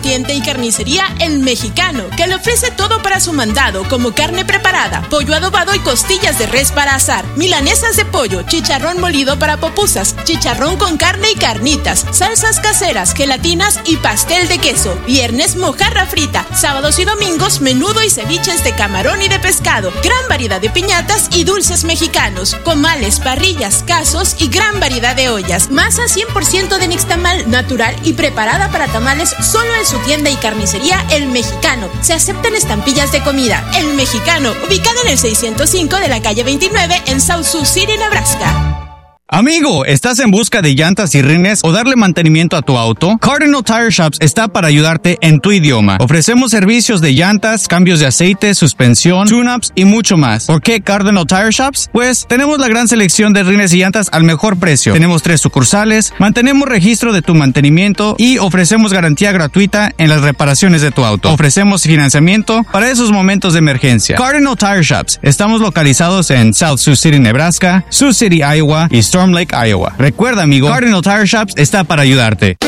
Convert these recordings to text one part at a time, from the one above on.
tienda y carnicería El Mexicano, que le ofrece todo para su mandado, como carne preparada, pollo adobado y costillas de res para asar, milanesas de pollo, chicharrón molido para pupusas, chicharrón con carne y carnitas, salsas caseras, gelatinas y pastel de queso. Viernes, mojarra frita. Sábados y domingos, menudo y ceviches de camarón y de pescado. Gran variedad de piñatas y dulces mexicanos, comales, parrillas, casos y gran variedad de ollas. Masa 100% de nixtamal, natural y preparada para tamales, solo en su tienda y carnicería El Mexicano. Se aceptan estampillas de comida. El Mexicano, ubicado en el 605 de la calle 29 en South Sioux City, Nebraska. Amigo, ¿estás en busca de llantas y rines o darle mantenimiento a tu auto? Cardinal Tire Shops está para ayudarte en tu idioma. Ofrecemos servicios de llantas, cambios de aceite, suspensión, tune-ups y mucho más. ¿Por qué Cardinal Tire Shops? Pues tenemos la gran selección de rines y llantas al mejor precio. Tenemos 3 sucursales, mantenemos registro de tu mantenimiento y ofrecemos garantía gratuita en las reparaciones de tu auto. Ofrecemos financiamiento para esos momentos de emergencia. Cardinal Tire Shops. Estamos localizados en South Sioux City, Nebraska, Sioux City, Iowa y Storm Lake, Iowa. Recuerda, amigo, Cardinal Tire Shops está para ayudarte.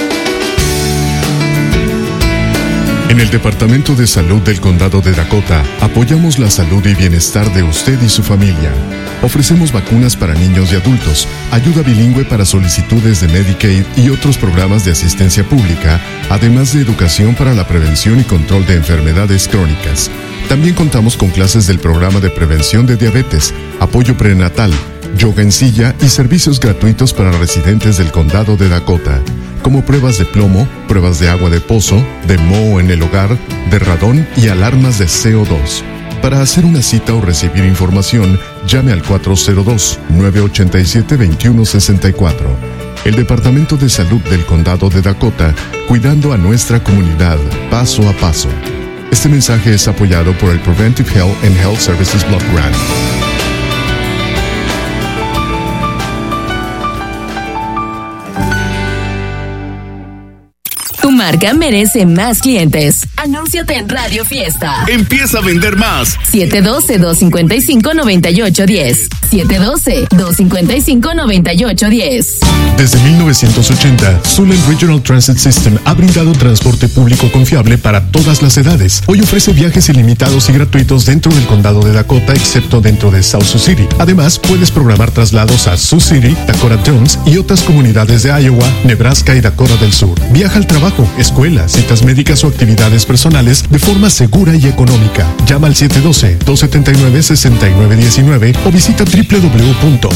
En el Departamento de Salud del Condado de Dakota, apoyamos la salud y bienestar de usted y su familia. Ofrecemos vacunas para niños y adultos, ayuda bilingüe para solicitudes de Medicaid y otros programas de asistencia pública, además de educación para la prevención y control de enfermedades crónicas. También contamos con clases del programa de prevención de diabetes, apoyo prenatal, yoga en silla y servicios gratuitos para residentes del condado de Dakota, como pruebas de plomo, pruebas de agua de pozo, de moho en el hogar, de radón y alarmas de CO2. Para hacer una cita o recibir información, llame al 402-987-2164. El Departamento de Salud del Condado de Dakota, cuidando a nuestra comunidad, paso a paso. Este mensaje es apoyado por el Preventive Health and Health Services Block Grant. Tu marca merece más clientes. Anúnciate en Radio Fiesta. Empieza a vender más. 712-255-9810. 712-255-9810. Desde 1980, Sulen Regional Transit System ha brindado transporte público confiable para todas las edades. Hoy ofrece viajes ilimitados y gratuitos dentro del condado de Dakota, excepto dentro de South Sioux City. Además, puedes programar traslados a Sioux City, Dakota Jones y otras comunidades de Iowa, Nebraska y Dakota del Sur. Viaja al trabajo, escuela, citas médicas o actividades personales de forma segura y económica. Llama al 712-279-6919 o visita www.cinco.org.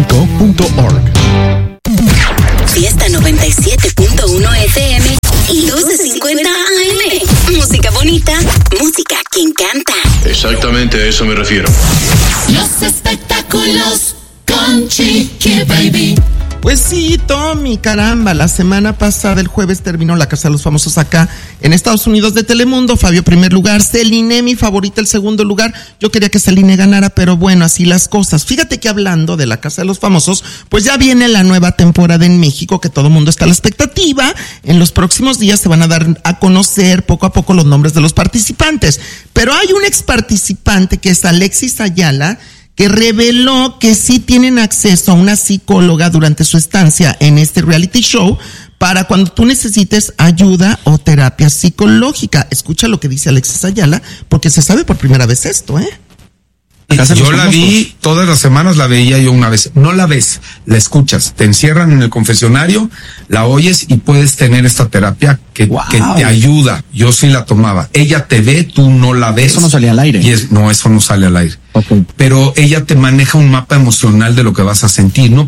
Fiesta 97.1 FM y 1250 AM. Música bonita, música que encanta. Exactamente a eso me refiero. Los espectáculos con Chiqui Baby. Pues sí, Tommy, caramba, la semana pasada, el jueves, terminó la Casa de los Famosos acá en Estados Unidos de Telemundo. Fabio, primer lugar, Celine, mi favorita, el segundo lugar. Yo quería que Celine ganara, pero bueno, así las cosas. Fíjate que hablando de la Casa de los Famosos, pues ya viene la nueva temporada en México, que todo el mundo está a la expectativa. En los próximos días se van a dar a conocer poco a poco los nombres de los participantes. Pero hay un ex participante que es Alexis Ayala, que reveló que sí tienen acceso a una psicóloga durante su estancia en este reality show para cuando tú necesites ayuda o terapia psicológica. Escucha lo que dice Alexis Ayala, porque se sabe por primera vez esto, ¿eh? Yo la vi todas las semanas, la veía yo una vez. No la ves, la escuchas. Te encierran en el confesionario, la oyes y puedes tener esta terapia que te ayuda. Yo sí la tomaba. Ella te ve, tú no la ves. Eso no sale al aire. No, eso no sale al aire. Okay. Pero ella te maneja un mapa emocional de lo que vas a sentir, ¿no?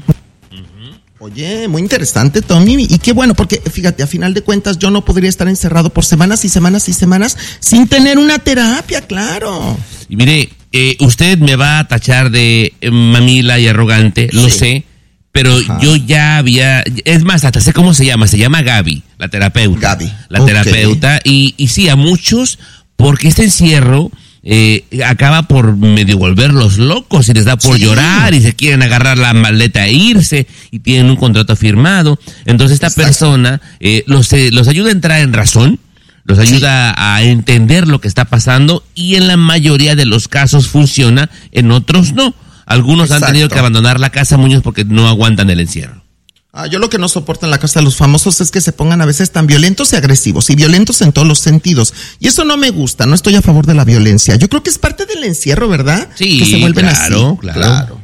Oye, muy interesante, Tommy, y qué bueno, porque fíjate, a final de cuentas yo no podría estar encerrado por semanas y semanas y semanas sin tener una terapia, claro. Y mire, usted me va a tachar de mamila y arrogante, lo sé, pero yo ya había, es más, hasta sé cómo se llama Gaby, la terapeuta. Terapeuta, y sí, a muchos, porque este encierro acaba por medio volverlos locos y les da por llorar y se quieren agarrar la maleta e irse y tienen un contrato firmado. Entonces esta persona los ayuda a entrar en razón, los ayuda a entender lo que está pasando y en la mayoría de los casos funciona, en otros no. Algunos han tenido que abandonar la casa, Muñoz, porque no aguantan el encierro. Yo lo que no soporto en la casa de los famosos es que se pongan a veces tan violentos y agresivos, y violentos en todos los sentidos. Y eso no me gusta, no estoy a favor de la violencia. Yo creo que es parte del encierro, ¿verdad? Sí, que se vuelven claro, así. Claro.